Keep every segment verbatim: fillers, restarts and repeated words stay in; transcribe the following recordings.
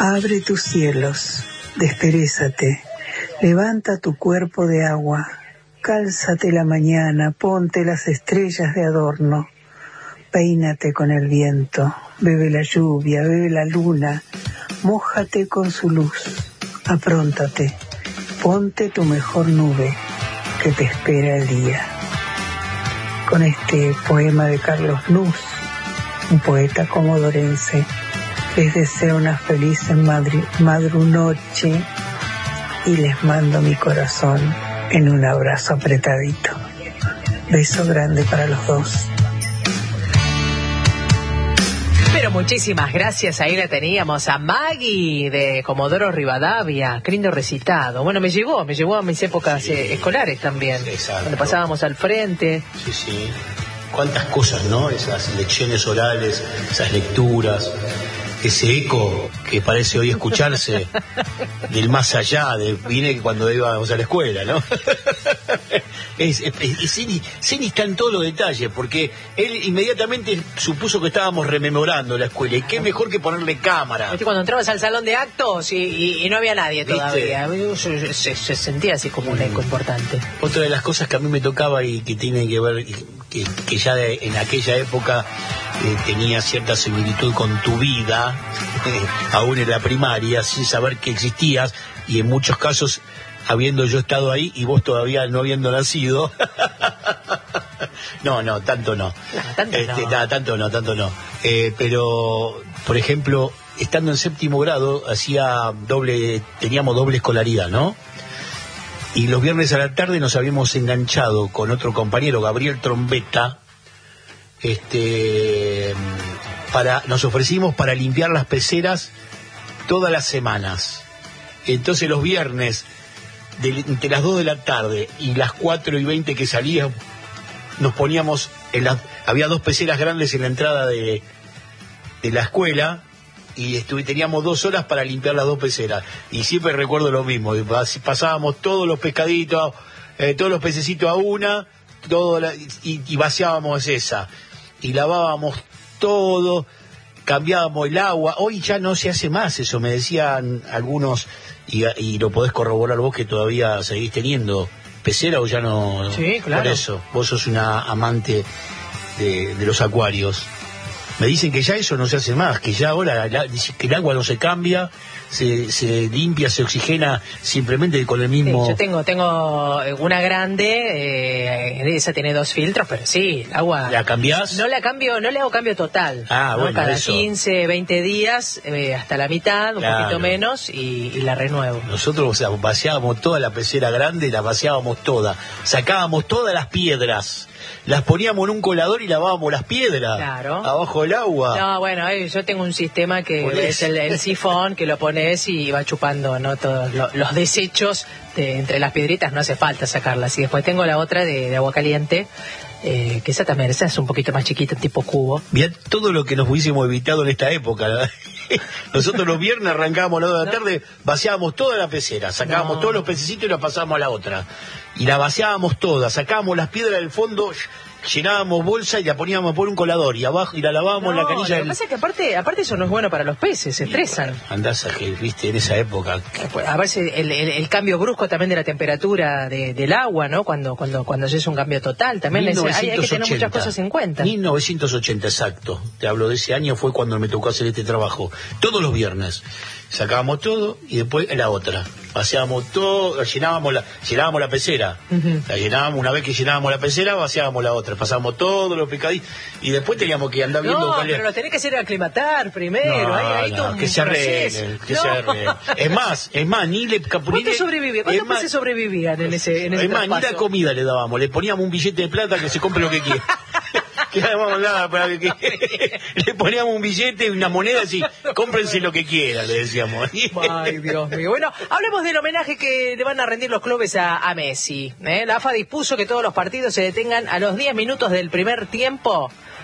Abre tus cielos, desperezate, levanta tu cuerpo de agua, cálzate la mañana, ponte las estrellas de adorno, peínate con el viento, bebe la lluvia, bebe la luna, mójate con su luz, apróntate, ponte tu mejor nube, que te espera el día. Con este poema de Carlos Luz, un poeta comodorense, les deseo una feliz madru- madrunoche y les mando mi corazón en un abrazo apretadito. Beso grande para los dos. Pero muchísimas gracias, ahí la teníamos a Maggie de Comodoro Rivadavia, qué lindo recitado. Bueno, me llevó, me llevó a mis épocas sí. eh, escolares también, exacto. Cuando pasábamos al frente. Sí, sí. Cuántas cosas, ¿no? Esas lecciones orales, esas lecturas, ese eco que parece hoy escucharse del más allá, de viene cuando íbamos a la escuela, ¿no? es, es, es, Ceni, Ceni está en todos los detalles, porque él inmediatamente supuso que estábamos rememorando la escuela, y qué mejor que ponerle cámara. Cuando entrabas al salón de actos y, y, y no había nadie todavía, se, se sentía así como un eco importante. Otra de las cosas que a mí me tocaba y que tiene que ver, que, que ya de, en aquella época eh, tenía cierta similitud con tu vida, eh, aún en la primaria, sin saber que existías, y en muchos casos habiendo yo estado ahí y vos todavía no habiendo nacido. no, no, tanto no. No, tanto este, no. Ta, tanto no, tanto no. Eh, pero, por ejemplo, estando en séptimo grado, hacía doble, teníamos doble escolaridad, ¿no? Y los viernes a la tarde nos habíamos enganchado con otro compañero, Gabriel Trombetta, este, para, nos ofrecimos para limpiar las peceras todas las semanas. Entonces los viernes, de, entre las dos de la tarde y las cuatro y veinte que salía, nos poníamos, en la, había dos peceras grandes en la entrada de, de la escuela, y estuve, teníamos dos horas para limpiar las dos peceras, y siempre recuerdo lo mismo, pasábamos todos los pescaditos, eh, todos los pececitos a una, todo la, y, y vaciábamos esa, y lavábamos todo, cambiábamos el agua. Hoy ya no se hace más eso, me decían algunos, y, y lo podés corroborar vos, que todavía seguís teniendo pecera, o ya no. Sí, claro. Por eso, vos sos una amante de, de los acuarios. Me dicen que ya eso no se hace más, que ya ahora la, que el agua no se cambia, se, se limpia, se oxigena simplemente con el mismo... Sí, yo tengo tengo una grande, eh, esa tiene dos filtros, pero sí, el agua... ¿La cambiás? No la cambio, no le hago cambio total. Ah, ¿no? bueno, Cada eso. quince, veinte días, eh, hasta la mitad, un claro. poquito menos, y, y la renuevo. Nosotros, o sea, vaciábamos toda la pecera grande, la vaciábamos toda, sacábamos todas las piedras, las poníamos en un colador y lavábamos las piedras. Claro. Abajo del agua. No, bueno, eh, yo tengo un sistema que Ponés. es el, el sifón, que lo pones y va chupando, ¿no? Todos lo, los desechos de, entre las piedritas, no hace falta sacarlas. Y después tengo la otra de, de agua caliente, eh, que esa también, esa es un poquito más chiquita, tipo cubo. Mirá todo lo que nos hubiésemos evitado en esta época, ¿verdad? Nosotros los viernes arrancábamos a las dos de la tarde, vaciábamos toda la pecera, sacábamos No. todos los pececitos y los pasábamos a la otra. Y la vaciábamos toda, sacábamos las piedras del fondo, llenábamos bolsa y la poníamos por un colador, y abajo, y la lavábamos en la canilla. Lo del... que pasa es que aparte, aparte eso no es bueno para los peces, se estresan. Andás a que, viste, en esa época. A veces el, el, el cambio brusco también de la temperatura de, del agua, ¿no? Cuando cuando cuando ya es un cambio total, también es, hay, hay que tener muchas cosas en cuenta. mil novecientos ochenta, exacto. Te hablo de ese año, fue cuando me tocó hacer este trabajo. Todos los viernes. Sacábamos todo y después en la otra. Vaciábamos todo, llenábamos la, llenábamos la pecera. Uh-huh. La llenábamos, una vez que llenábamos la pecera, vaciábamos la otra. Pasábamos todos los picaditos y después teníamos que andar viendo. No, cuál pero era. lo tenés que hacer aclimatar primero. No, ahí, ahí no, todo que un se proceso. arreglen, que no. se arreglen. Es más, es más, ni le... ¿Cuántos sobrevivían? ¿Cuántos peces sobrevivían en ese en ese Es más, traspaso? ni la comida le dábamos, le poníamos un billete de plata que se compre lo que quiera. Que dábamos nada para que, que le poníamos un billete y una moneda así, cómprense lo que quieran, le decíamos. Ay, Dios mío. Bueno, hablemos del homenaje que le van a rendir los clubes a, a Messi. ¿eh? La A F A dispuso que todos los partidos se detengan a los diez minutos del primer tiempo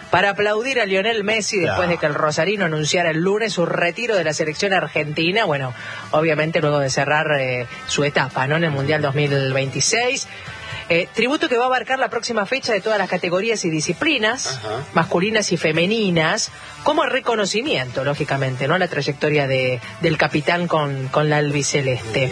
para aplaudir a Lionel Messi después Claro. de que el rosarino anunciara el lunes su retiro de la selección argentina. Bueno, obviamente luego de cerrar eh, su etapa, ¿no?, en el Mundial dos mil veintiséis. Eh, tributo que va a abarcar la próxima fecha de todas las categorías y disciplinas, Ajá. masculinas y femeninas, como reconocimiento, lógicamente, ¿no?, a la trayectoria de, del capitán con, con la albiceleste.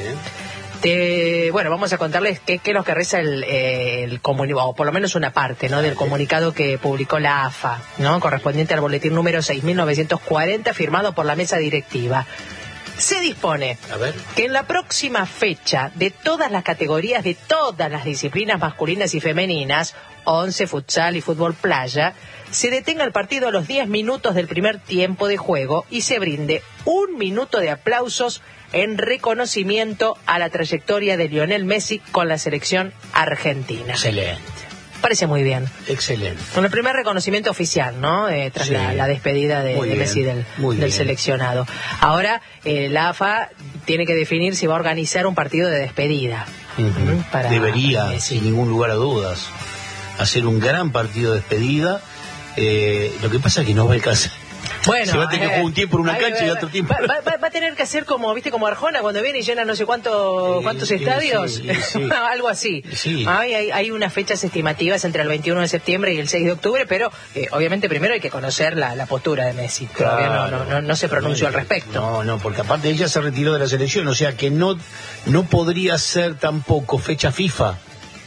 Te, bueno, vamos a contarles qué, qué es lo que reza el, eh, el comunicado, o por lo menos una parte, ¿no?, del comunicado que publicó la A F A, ¿no?, correspondiente al boletín número seis mil novecientos cuarenta, firmado por la mesa directiva. Se dispone A ver. que en la próxima fecha de todas las categorías, de todas las disciplinas masculinas y femeninas, once, futsal y fútbol playa, se detenga el partido a los diez minutos del primer tiempo de juego y se brinde un minuto de aplausos en reconocimiento a la trayectoria de Lionel Messi con la selección argentina. Excelente, Parece muy bien. excelente. Con el primer reconocimiento oficial, ¿no?, Eh, tras Sí. la, la despedida de, Muy de bien, Messi del, muy del bien. seleccionado. Ahora, eh, la A F A tiene que definir si va a organizar un partido de despedida. Ujú. ¿Mm? Para Debería, Messi. sin ningún lugar a dudas, hacer un gran partido de despedida. Eh, lo que pasa es que no va a alcanzar. Bueno, Se va a tener que jugar un tiempo en una ahí cancha y va- otro tiempo. Va, va- va a tener que hacer como, viste, como Arjona cuando viene y llena no sé cuánto, Sí, cuántos sí, estadios. sí, sí. Algo así. Sí. Hay, hay, hay unas fechas estimativas entre el veintiuno de septiembre y el seis de octubre, pero eh, obviamente primero hay que conocer la, la postura de Messi. Todavía no, no, no, no se pronunció al respecto. No, no, porque aparte ella se retiró de la selección, o sea que no, no podría ser tampoco fecha FIFA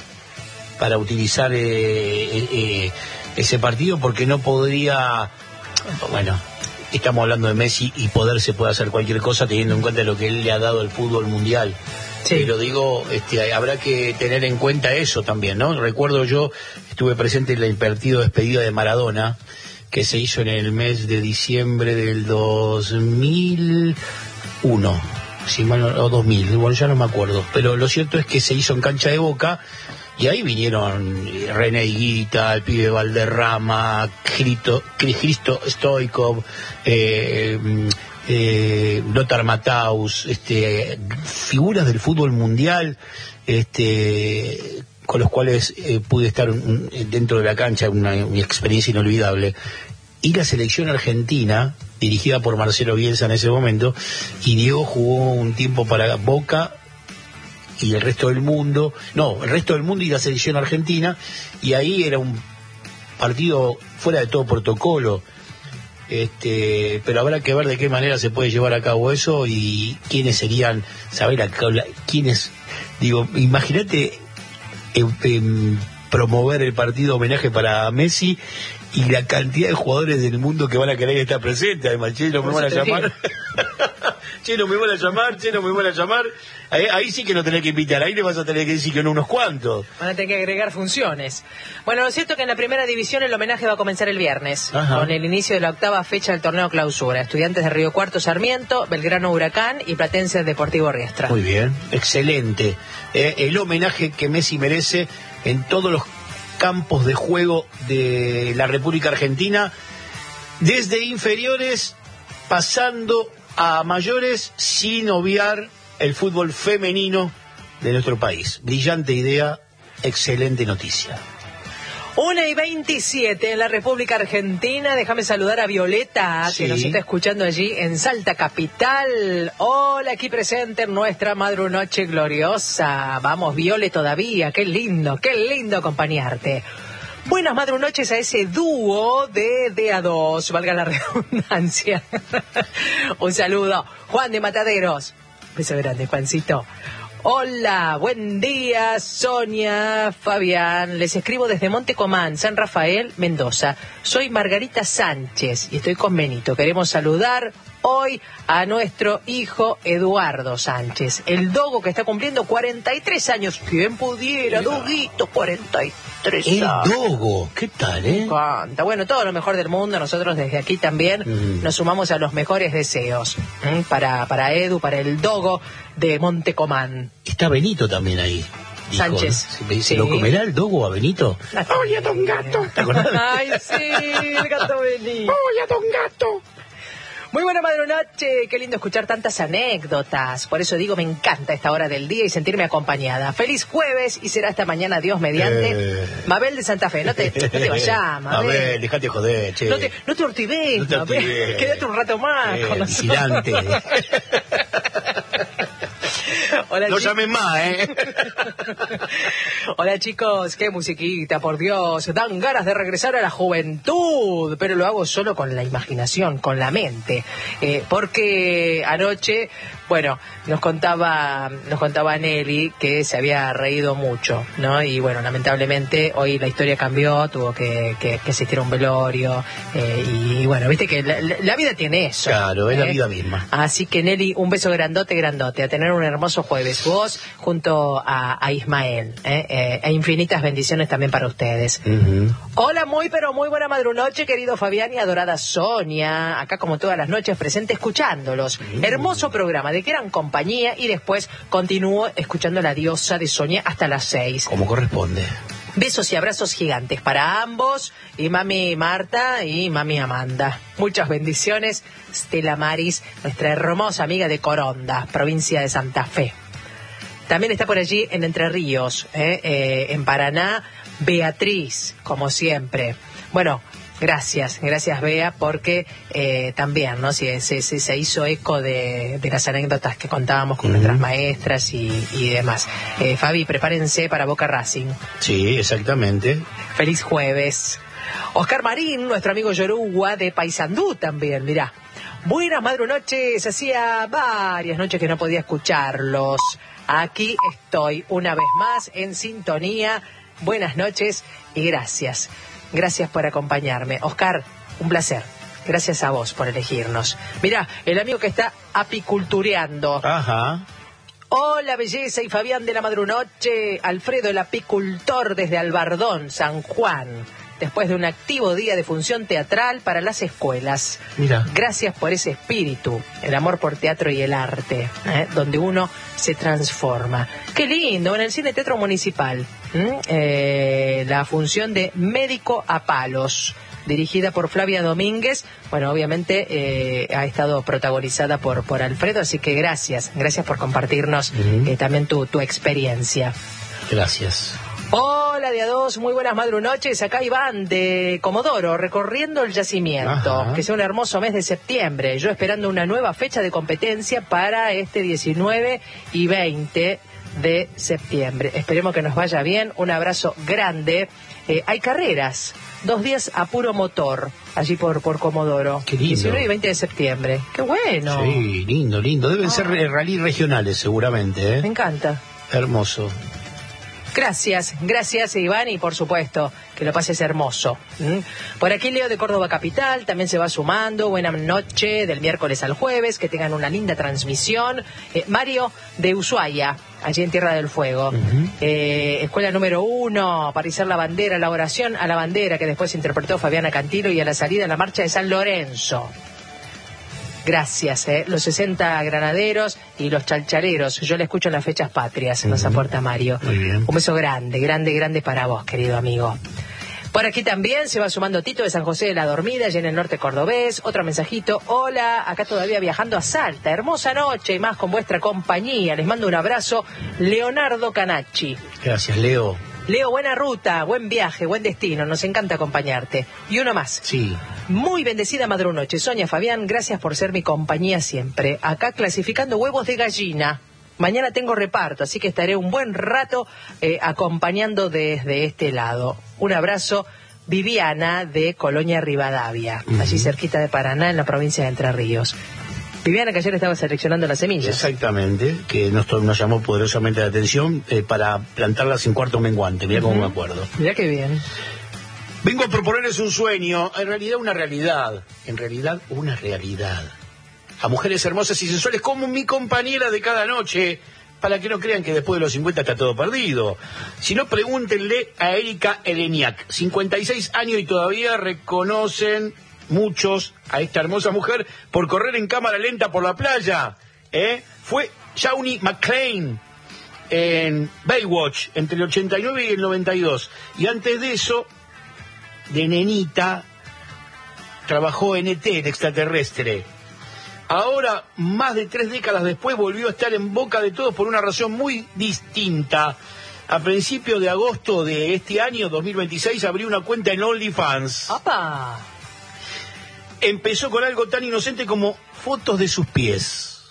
para utilizar eh, eh, eh, ese partido, porque no podría, bueno, estamos hablando de Messi y poder se puede hacer cualquier cosa teniendo en cuenta lo que él le ha dado al fútbol mundial. Sí. Y lo digo, este, habrá que tener en cuenta eso también, ¿no? Recuerdo yo, estuve presente en el partido de despedida de Maradona, que se hizo en el mes de diciembre del dos mil uno, si mal no- o dos mil, bueno, ya no me acuerdo, pero lo cierto es que se hizo en cancha de Boca, y ahí vinieron René Higuita, el pibe Valderrama, Cristo, Cristo Stoikov, eh, eh, Lothar Matthaus, este, figuras del fútbol mundial, este, con los cuales eh, pude estar un- un- dentro de la cancha, una, una experiencia inolvidable. Y la selección argentina, dirigida por Marcelo Bielsa en ese momento, y Diego jugó un tiempo para Boca y el resto del mundo, no, el resto del mundo y la selección argentina, y ahí era un partido fuera de todo protocolo, este, pero habrá que ver de qué manera se puede llevar a cabo eso y quiénes serían, saber a qué- quiénes, digo, imagínate eh, eh, promover el partido homenaje para Messi y la cantidad de jugadores del mundo que van a querer estar presentes. Además, che, no me Por van a eso te llamar. Che, no me van a llamar, che, no me van a llamar. Ahí, ahí sí que no tenés que invitar, ahí le vas a tener que decir que no unos cuantos. Van a tener que agregar funciones. Bueno, lo cierto es que en la primera división el homenaje va a comenzar el viernes, Ajá. con el inicio de la octava fecha del torneo clausura. Estudiantes de Río Cuarto Sarmiento, Belgrano Huracán y Platense Deportivo Riestra. Muy bien, excelente. Eh, el homenaje que Messi merece en todos los campos de juego de la República Argentina, desde inferiores pasando a mayores, sin obviar el fútbol femenino de nuestro país. Brillante idea, excelente noticia. Una y veintisiete en la República Argentina. Déjame saludar a Violeta, Sí. que nos está escuchando allí en Salta Capital. Hola, aquí presente en nuestra madrunoche gloriosa. Vamos, Viole, todavía. Qué lindo, qué lindo acompañarte. Buenas madrunoches a ese dúo de D A dos, valga la redundancia. Un saludo. Juan de Mataderos. Beso grande, Juancito. Hola, buen día, Sonia, Fabián. Les escribo desde Montecomán, San Rafael, Mendoza. Soy Margarita Sánchez y estoy con Benito. Queremos saludar hoy a nuestro hijo Eduardo Sánchez, el dogo que está cumpliendo cuarenta y tres años. ¿Quién pudiera, Doguito, cuarenta y tres El años? Dogo, ¿qué tal, eh? Cuánta. Bueno, todo lo mejor del mundo. Nosotros desde aquí también Mm. nos sumamos a los mejores deseos ¿m? para para Edu, para el dogo de Montecomán. Está Benito también ahí. dijo, Sánchez. ¿no? ¿Se, se Sí. lo comerá el Dogo a Benito? Oye, don Gato. ¿Te acordás? Ay, sí, el gato Benito. ¡Oye, don Gato! Muy buena madrunoche, qué lindo escuchar tantas anécdotas. Por eso digo, me encanta esta hora del día y sentirme acompañada. Feliz jueves y será hasta mañana, Dios mediante. Eh... Mabel de Santa Fe, no te, no te vayas, Mabel. Mabel, dejate joder, che. No te, no te ortives, no te Mabel. Ortives. Quédate un rato más eh, con vigilante. Hola, no llames más, ¿eh? Hola, chicos, qué musiquita, por Dios. Dan ganas de regresar a la juventud, pero lo hago solo con la imaginación, con la mente. Eh, porque anoche, bueno, nos contaba, nos contaba Nelly que se había reído mucho, ¿no? Y bueno, lamentablemente hoy la historia cambió, tuvo que, que, que asistir a un velorio. Eh, y bueno, viste que la, la vida tiene eso. Claro, es ¿eh? La vida misma. Así que Nelly, un beso grandote, grandote. A tener un hermoso jueves. Vos junto a, a Ismael. ¿eh? Eh, e infinitas bendiciones también para ustedes. Uh-huh. Hola, muy pero muy buena madrunoche, querido Fabián y adorada Sonia. Acá como todas las noches presente escuchándolos. Uh-huh. Hermoso programa, de gran compañía. Y después continúo escuchando La Diosa de Sonia hasta las seis. Como corresponde. Besos y abrazos gigantes para ambos, y mami Marta y mami Amanda. Muchas bendiciones, Stella Maris, nuestra hermosa amiga de Coronda, provincia de Santa Fe. También está por allí en Entre Ríos, ¿eh? Eh, en Paraná, Beatriz, como siempre. Bueno, gracias, gracias Bea, porque eh, también, ¿no? Se, se, se hizo eco de, de las anécdotas que contábamos con uh-huh. nuestras maestras y, y demás. Eh, Fabi, prepárense para Boca Racing. Sí, exactamente. Feliz jueves. Oscar Marín, nuestro amigo Yoruba de Paysandú también, mirá. Buenas madrunoches, hacía varias noches que no podía escucharlos. Aquí estoy una vez más en sintonía. Buenas noches y gracias. Gracias por acompañarme. Oscar, un placer. Gracias a vos por elegirnos. Mirá, el amigo que está apicultureando. Ajá. Hola, belleza y Fabián de la madrunoche. Alfredo, el apicultor desde Albardón, San Juan. Después de un activo día de función teatral para las escuelas. Mira. Gracias por ese espíritu, el amor por teatro y el arte, ¿eh? Donde uno se transforma. Qué lindo, en el Cine Teatro Municipal, eh, la función de Médico a Palos, dirigida por Flavia Domínguez. Bueno, obviamente eh, ha estado protagonizada por, por Alfredo, así que gracias, gracias por compartirnos uh-huh. eh, también tu, tu experiencia. Gracias. Hola de a dos, muy buenas madrunoches, acá Iván de Comodoro, recorriendo el yacimiento. Ajá. Que sea un hermoso mes de septiembre, yo esperando una nueva fecha de competencia para este diecinueve y veinte de septiembre. Esperemos que nos vaya bien, un abrazo grande. Eh, hay carreras, dos días a puro motor, allí por, por Comodoro. Qué lindo. diecinueve y veinte de septiembre, qué bueno. Sí, lindo, lindo, deben oh. ser rally regionales seguramente, ¿eh? Me encanta. Hermoso. Gracias, gracias Iván, y por supuesto que lo pases hermoso. ¿Mm? Por aquí Leo de Córdoba Capital también se va sumando. Buena noche del miércoles al jueves, que tengan una linda transmisión. Eh, Mario de Ushuaia, allí en Tierra del Fuego. Uh-huh. eh, escuela número uno, para izar la bandera, la oración a la bandera, que después interpretó Fabiana Cantilo, y a la salida la marcha de San Lorenzo. Gracias, eh. Los sesenta granaderos y los chalchaleros. Yo le escucho en las fechas patrias, uh-huh. nos aporta Mario. Muy bien. Un beso grande, grande, grande para vos, querido amigo. Por aquí también se va sumando Tito de San José de la Dormida, allá en el norte cordobés. Otro mensajito. Hola, acá todavía viajando a Salta. Hermosa noche y más con vuestra compañía. Les mando un abrazo. Leonardo Canacci. Gracias, Leo. Leo, buena ruta, buen viaje, buen destino, nos encanta acompañarte. Y uno más. Sí. Muy bendecida madrunoche. Sonia, Fabián, gracias por ser mi compañía siempre. Acá clasificando huevos de gallina. Mañana tengo reparto, así que estaré un buen rato eh, acompañando desde este lado. Un abrazo, Viviana de Colonia Rivadavia, uh-huh. allí cerquita de Paraná, en la provincia de Entre Ríos. Viviana, que ayer estaba seleccionando las semillas. Exactamente, que nos, nos llamó poderosamente la atención eh, para plantarlas en cuarto menguante, mirá uh-huh. cómo me acuerdo. Mirá qué bien. Vengo a proponerles un sueño, en realidad una realidad, en realidad una realidad. A mujeres hermosas y sensuales como mi compañera de cada noche, para que no crean que después de los cincuenta está todo perdido. Si no, pregúntenle a Erika Eleniak, cincuenta y seis años y todavía reconocen muchos a esta hermosa mujer por correr en cámara lenta por la playa. ¿eh? Fue Shawnee McClain en Baywatch entre el ochenta y nueve y el noventa y dos. Y antes de eso, de nenita, trabajó en E T, el extraterrestre. ahora, más de tres décadas después, volvió a estar en boca de todos por una razón muy distinta. A principios de agosto de este año, dos mil veintiséis, abrió una cuenta en OnlyFans. ¡Opa! Empezó con algo tan inocente como fotos de sus pies.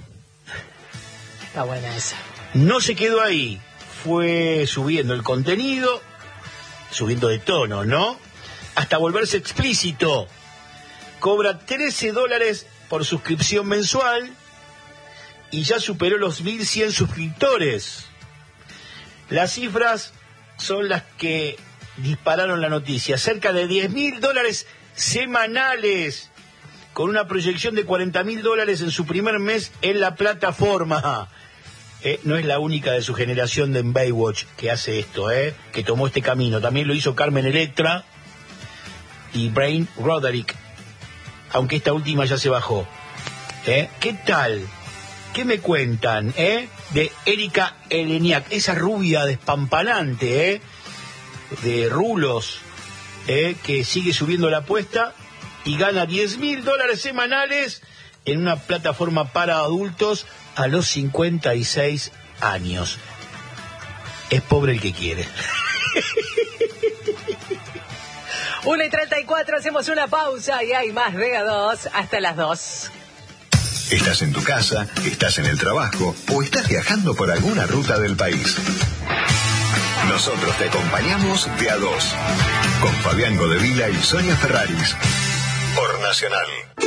Está buena esa. No se quedó ahí. Fue subiendo el contenido, subiendo de tono, ¿no? Hasta volverse explícito. Cobra trece dólares por suscripción mensual y ya superó los mil cien suscriptores. Las cifras son las que dispararon la noticia. Cerca de diez mil dólares semanales, con una proyección de cuarenta mil dólares en su primer mes en la plataforma. Eh, no es la única de su generación de Baywatch que hace esto, eh, que tomó este camino. También lo hizo Carmen Electra y Brain Roderick, aunque esta última ya se bajó. ¿Eh? ¿Qué tal? ¿Qué me cuentan, eh? De Erika Eleniak, esa rubia despampanante, eh, de rulos, eh, que sigue subiendo la apuesta y gana diez mil dólares semanales en una plataforma para adultos a los cincuenta y seis años. Es pobre el que quiere. una y treinta y cuatro, hacemos una pausa y hay más de a dos hasta las dos. Estás en tu casa, estás en el trabajo o estás viajando por alguna ruta del país. Nosotros te acompañamos de a dos, con Fabián Godevila y Sonia Ferraris, por Nacional.